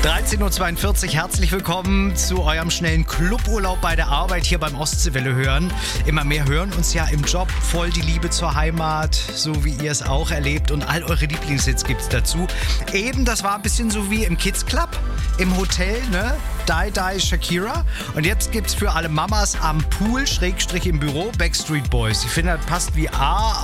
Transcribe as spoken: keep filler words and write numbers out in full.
dreizehn Uhr zweiundvierzig, herzlich willkommen zu eurem schnellen Cluburlaub bei der Arbeit hier beim Ostseewelle hören. Immer mehr hören uns ja im Job, voll die Liebe zur Heimat, so wie ihr es auch erlebt, und all eure Lieblingshits gibt's dazu. Eben, das war ein bisschen so wie im Kids Club, im Hotel, ne? Die Die Shakira. Und jetzt gibt's für alle Mamas am Pool, Schrägstrich im Büro, Backstreet Boys. Ich finde, das passt wie A